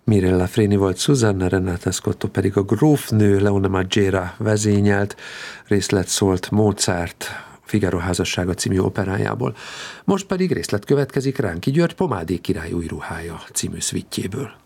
Mirella Freni volt, Susanna Renata Scotto pedig a grófnő Leona Maggiore vezényelt részlet szólt Mozart Figaro házassága című operájából. Most pedig részlet következik Ránki György Pomádi király új ruhája című szvittjéből.